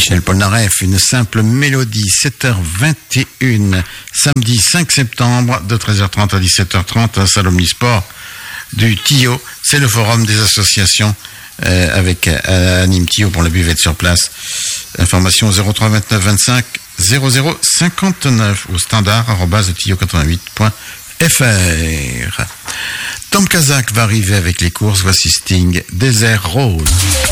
Michel Polnareff, une simple mélodie, 7h21, samedi 5 septembre, de 13h30 à 17h30, à Salle Omnisport du Tillot. C'est le forum des associations avec Anime Tillot pour la buvette sur place. Information 03 29 25 00 59 au standard @tillot88.fr. Tom Kazak va arriver avec les courses. Voici Sting, Désert Rose.